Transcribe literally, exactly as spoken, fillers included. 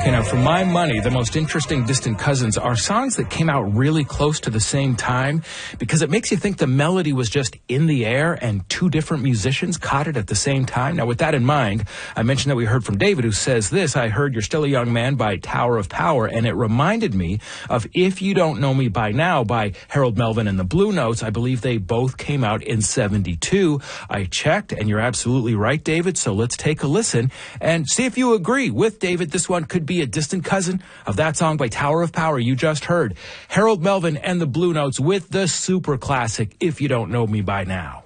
Okay, now for my money, the most interesting distant cousins are songs that came out really close to the same time, because it makes you think the melody was just in the air and two different musicians caught it at the same time. Now with that in mind, I mentioned that we heard from David, who says this: I heard You're Still a Young Man by Tower of Power, and it reminded me of If You Don't Know Me By Now by Harold Melvin and the Blue Notes. I believe they both came out in seventy-two. I checked, and you're absolutely right, David, so let's take a listen and see if you agree with David. This one could be a distant cousin of that song by Tower of Power you just heard. Harold Melvin and the Blue Notes with the super classic If You Don't Know Me By Now.